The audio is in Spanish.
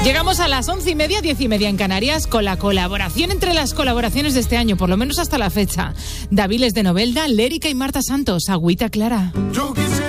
Llegamos a las 11:30, 10:30 en Canarias, con la colaboración entre las colaboraciones de este año, por lo menos hasta la fecha. Daviles de Novelda, Lérica y Marta Santos, Agüita Clara. Yo